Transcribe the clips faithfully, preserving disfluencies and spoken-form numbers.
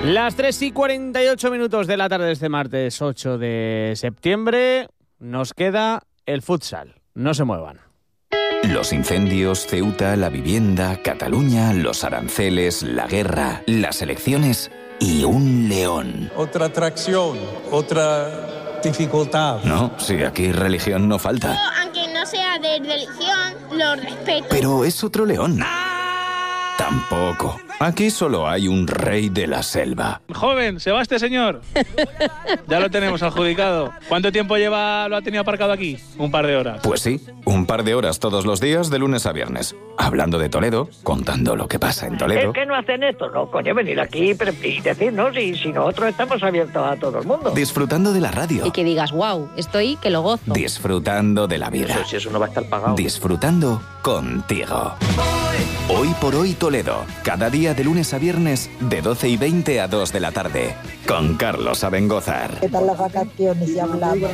Las tres y cuarenta y ocho minutos de la tarde de este martes ocho de septiembre. Nos queda el futsal. No se muevan. Los incendios, Ceuta, la vivienda, Cataluña, los aranceles, la guerra, las elecciones y un león. Otra atracción, otra dificultad. No, si aquí religión no falta. Yo, aunque no sea de religión, lo respeto. Pero es otro león. Tampoco. Aquí solo hay un rey de la selva. Joven, ¿se va este señor? Ya lo tenemos adjudicado. ¿Cuánto tiempo lleva, lo ha tenido aparcado aquí? Un par de horas. Pues sí, un par de horas todos los días de lunes a viernes. Hablando de Toledo, contando lo que pasa en Toledo. ¿Es que no hacen esto? No, coño, venir aquí y decirnos y si nosotros estamos abiertos a todo el mundo. Disfrutando de la radio. Y que digas, wow, estoy que lo gozo. Disfrutando de la vida. Eso, si eso no va a estar pagado. Disfrutando contigo. Hoy por hoy Toledo. Cada día de lunes a viernes de doce y veinte a dos de la tarde. Con Carlos Abengózar. ¿Qué tal las vacaciones? Y hablamos.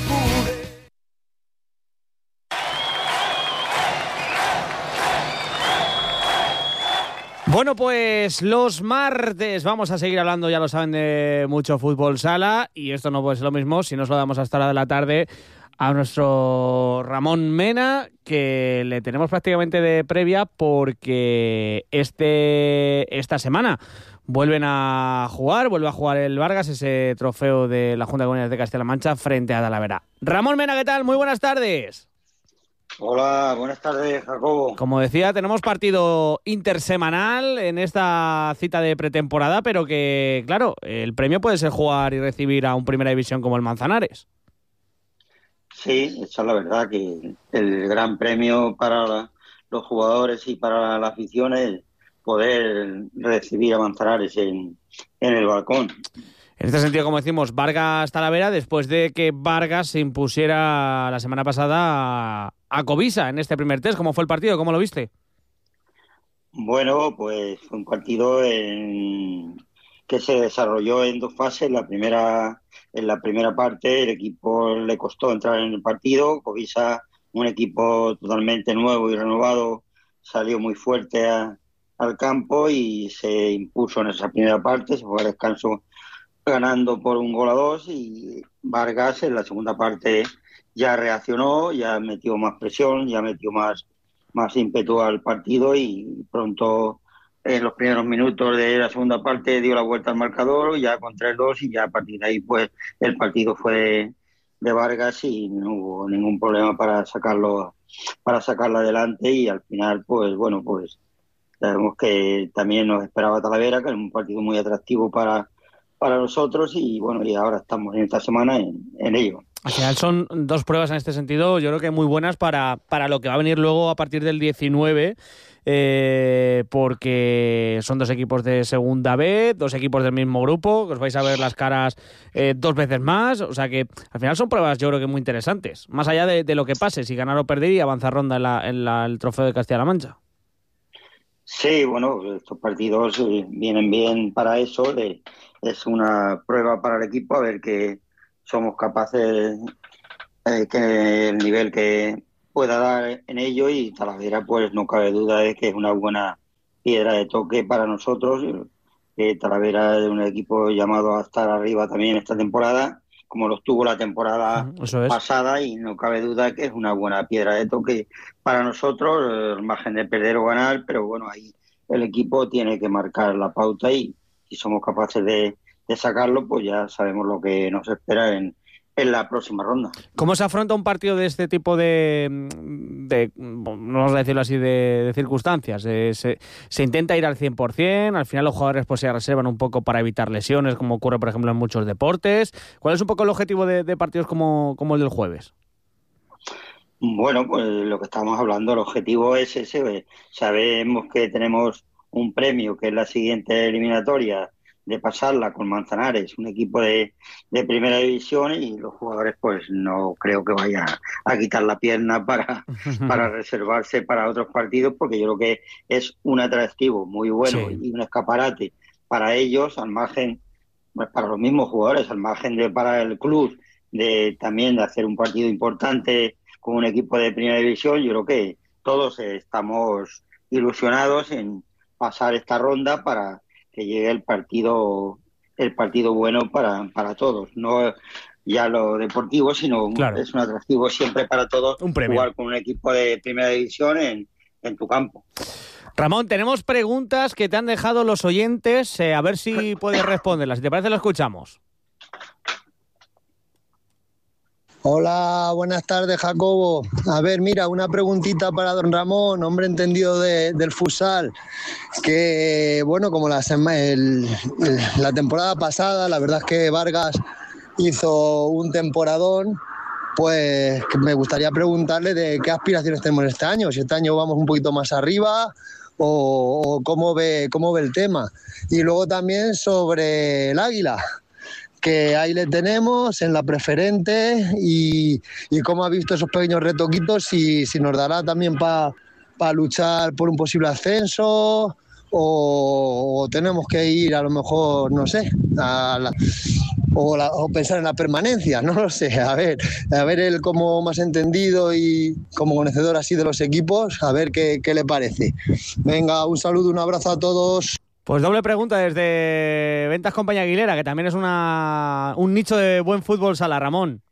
Bueno, pues los martes vamos a seguir hablando, ya lo saben, de mucho fútbol sala. Y esto no puede ser lo mismo si nos lo damos hasta la de la tarde a nuestro Ramón Mena, que le tenemos prácticamente de previa porque este esta semana vuelven a jugar, vuelve a jugar el Vargas, ese trofeo de la Junta de Comunidades de Castilla-La Mancha frente a Talavera. Ramón Mena, ¿qué tal? Muy buenas tardes. Hola, buenas tardes, Jacobo. Como decía, tenemos partido intersemanal en esta cita de pretemporada, pero que, claro, el premio puede ser jugar y recibir a un Primera División como el Manzanares. Sí, esa es la verdad, que el gran premio para la, los jugadores y para la afición es poder recibir a Manzanares en, en el balcón. En este sentido, como decimos, Vargas Talavera, después de que Vargas se impusiera la semana pasada a, a Covisa en este primer test. ¿Cómo fue el partido? ¿Cómo lo viste? Bueno, pues fue un partido en, que se desarrolló en dos fases. La primera, en la primera parte el equipo le costó entrar en el partido. Covisa, un equipo totalmente nuevo y renovado, salió muy fuerte a, al campo y se impuso en esa primera parte. Se fue al descanso ganando por un gol a dos, y Vargas en la segunda parte ya reaccionó, ya metió más presión, ya metió más, más ímpetu al partido y pronto en los primeros minutos de la segunda parte dio la vuelta al marcador, ya con tres dos, y ya a partir de ahí pues el partido fue de, de Vargas y no hubo ningún problema para sacarlo para sacarlo adelante, y al final pues bueno, pues sabemos que también nos esperaba Talavera, que era un partido muy atractivo para para nosotros, y bueno, y ahora estamos en esta semana en, en ello. Al final son dos pruebas en este sentido, yo creo que muy buenas para, para lo que va a venir luego a partir del diecinueve, eh, porque son dos equipos de segunda B, dos equipos del mismo grupo, que os vais a ver las caras eh, dos veces más, o sea que al final son pruebas yo creo que muy interesantes, más allá de, de lo que pase, si ganar o perder y avanzar ronda en, la, en la, el trofeo de Castilla-La Mancha. Sí, bueno, estos partidos eh, vienen bien para eso, de, es una prueba para el equipo, a ver que somos capaces, eh, que el nivel que pueda dar en ello, y Talavera pues no cabe duda de que es una buena piedra de toque para nosotros. Eh, Talavera es un equipo llamado a estar arriba también esta temporada, como lo estuvo la temporada Eso es. pasada, y no cabe duda que es una buena piedra de toque para nosotros, el margen de perder o ganar, pero bueno, ahí el equipo tiene que marcar la pauta, y si somos capaces de, de sacarlo, pues ya sabemos lo que nos espera en, en la próxima ronda. ¿Cómo se afronta un partido de este tipo de, de no vamos a decirlo así, de, de circunstancias? Eh, se, ¿Se intenta ir al cien por ciento? Al final los jugadores pues se reservan un poco para evitar lesiones, como ocurre por ejemplo en muchos deportes. ¿Cuál es un poco el objetivo de, de partidos como, como el del jueves? Bueno, pues lo que estamos hablando, el objetivo es ese. Sabemos que tenemos un premio, que es la siguiente eliminatoria, de pasarla con Manzanares, un equipo de, de primera división, y los jugadores pues no creo que vayan a quitar la pierna para, para reservarse para otros partidos, porque yo creo que es un atractivo muy bueno, sí, y un escaparate para ellos, al margen, pues para los mismos jugadores, al margen de para el club, de también de hacer un partido importante con un equipo de primera división. Yo creo que todos estamos ilusionados en pasar esta ronda para que llegue el partido el partido bueno para, para todos, no ya lo deportivo, sino claro. Es un atractivo siempre para todos un premio. Jugar con un equipo de primera división en, en tu campo. Ramón, tenemos preguntas que te han dejado los oyentes, eh, a ver si puedes responderlas. Si te parece, lo escuchamos. Hola, buenas tardes, Jacobo. A ver, mira, una preguntita para don Ramón, hombre entendido de, del futsal, que, bueno, como la, sema, el, el, la temporada pasada, la verdad es que Vargas hizo un temporadón, pues me gustaría preguntarle de qué aspiraciones tenemos este año, si este año vamos un poquito más arriba o, o cómo ve, cómo ve el tema. Y luego también sobre el Águila, que ahí le tenemos en la preferente y, y cómo ha visto esos pequeños retoquitos y si nos dará también para pa luchar por un posible ascenso o, o tenemos que ir a lo mejor, no sé, a la, o, la, o pensar en la permanencia, no lo sé, a ver, a ver él como más entendido y como conocedor así de los equipos, a ver qué, qué le parece. Venga, un saludo, un abrazo a todos. Pues doble pregunta desde Ventas Compañía Aguilera, que también es una un nicho de buen fútbol sala, Ramón.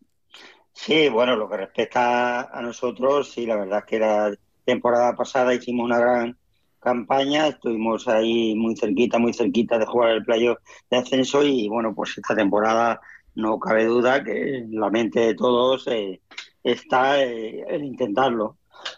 Sí, bueno, lo que respecta a nosotros, sí, la verdad es que la temporada pasada hicimos una gran campaña, estuvimos ahí muy cerquita, muy cerquita de jugar el playoff de ascenso y bueno, pues esta temporada no cabe duda que la mente de todos eh, está eh, en intentarlo,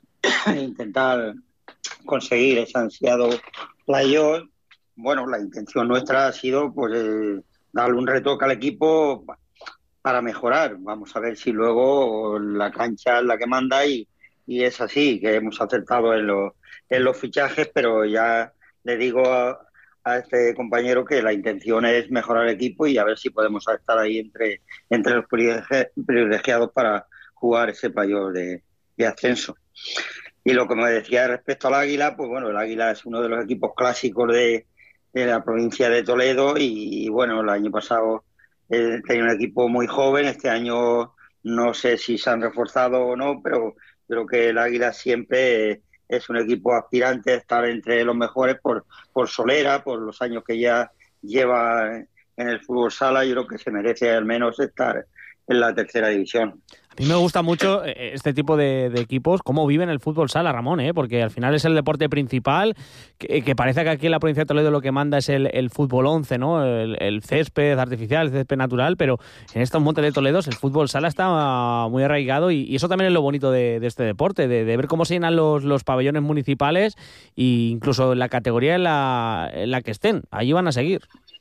intentar conseguir ese ansiado playoff. Bueno, la intención nuestra ha sido pues eh, darle un retoque al equipo para mejorar. Vamos a ver si luego la cancha es la que manda y, y es así, que hemos acertado en, lo, en los fichajes, pero ya le digo a, a este compañero que la intención es mejorar el equipo y a ver si podemos estar ahí entre, entre los privilegiados para jugar ese playoff de, de ascenso. Y lo que me decía respecto al Águila, pues bueno, el Águila es uno de los equipos clásicos de, de la provincia de Toledo y, y bueno, el año pasado eh, tenía un equipo muy joven, este año no sé si se han reforzado o no, pero creo que el Águila siempre es un equipo aspirante a estar entre los mejores por, por solera, por los años que ya lleva en el fútbol sala, yo creo que se merece al menos estar en la tercera división. A mí me gusta mucho este tipo de, de equipos, cómo viven el fútbol sala, Ramón, ¿eh? Porque al final es el deporte principal, que, que parece que aquí en la provincia de Toledo lo que manda es el, el fútbol once, ¿no? El, el césped artificial, el césped natural, pero en estos montes de Toledo el fútbol sala está muy arraigado y, y eso también es lo bonito de, de este deporte, de, de ver cómo se llenan los, los pabellones municipales e incluso en la categoría en la, en la que estén, allí van a seguir.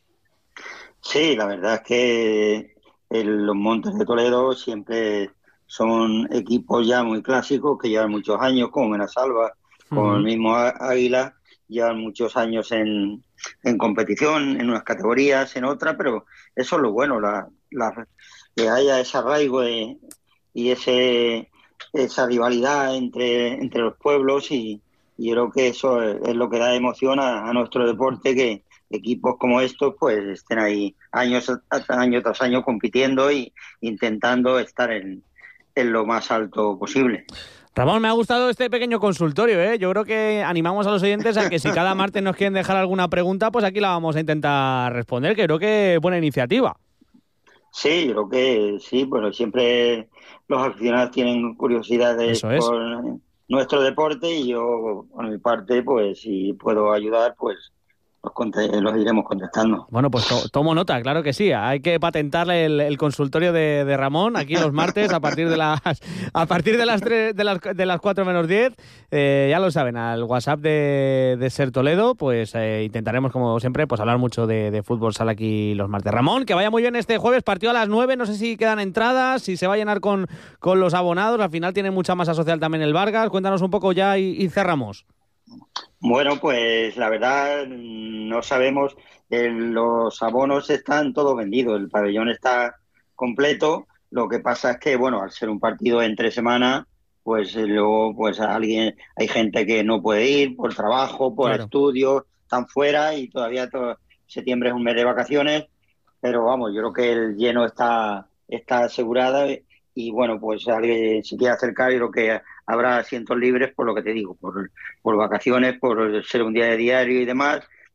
Sí, la verdad es que en los montes de Toledo siempre son equipos ya muy clásicos que llevan muchos años, como Menasalva, uh-huh. como el mismo Águila, llevan muchos años en, en competición, en unas categorías, en otras, pero eso es lo bueno, la, la, que haya ese arraigo de, y ese esa rivalidad entre, entre los pueblos y, y yo creo que eso es, es lo que da emoción a, a nuestro deporte, que equipos como estos pues estén ahí años, año tras año compitiendo y intentando estar en en lo más alto posible. Ramón, me ha gustado este pequeño consultorio, ¿eh? Yo creo que animamos a los oyentes a que si cada martes nos quieren dejar alguna pregunta, pues aquí la vamos a intentar responder, que creo que es buena iniciativa. Sí, yo creo que sí, bueno, siempre los aficionados tienen curiosidades Eso es. por nuestro deporte y yo, por mi parte, pues si puedo ayudar, pues Los, conte- los iremos contestando. Bueno, pues to- tomo nota, claro que sí. Hay que patentarle el, el consultorio de, de Ramón aquí los martes a partir de las a partir de las tres, de las de las cuatro menos diez. Eh, ya lo saben, al WhatsApp de, de Ser Toledo, pues eh, intentaremos como siempre pues hablar mucho de, de fútbol sala aquí los martes. Ramón, que vaya muy bien este jueves, partido a las nueve, no sé si quedan entradas, si se va a llenar con, con los abonados, al final tiene mucha masa social también el Vargas. Cuéntanos un poco ya y, y cerramos. Bueno, pues la verdad no sabemos, eh, los abonos están todos vendidos, el pabellón está completo, lo que pasa es que, bueno, al ser un partido entre semana, pues eh, luego pues alguien hay gente que no puede ir por trabajo, por Claro. estudios, están fuera y todavía todo, septiembre es un mes de vacaciones, pero vamos, yo creo que el lleno está, está asegurado y bueno, pues alguien se quiere acercar y lo que habrá asientos libres por lo que te digo, por, por vacaciones, por ser un día de diario y demás,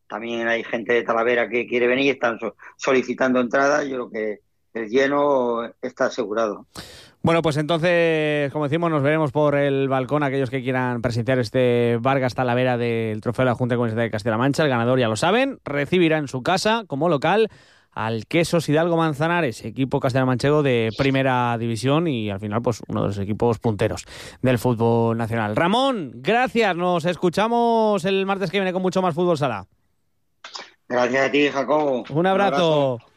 también hay gente de Talavera que quiere venir, están so- solicitando entradas. Yo creo que el lleno está asegurado. Bueno, pues entonces, como decimos, nos veremos por el balcón aquellos que quieran presenciar este Vargas Talavera del Trofeo de la Junta de Comunidad de Castilla-La Mancha. El ganador, ya lo saben, recibirá en su casa como local al Quesos Hidalgo Manzanares, equipo castellano-manchego de primera división y al final pues uno de los equipos punteros del fútbol nacional. Ramón, gracias, nos escuchamos el martes que viene con mucho más Fútbol Sala. Gracias a ti, Jacobo. Un abrazo. Un abrazo.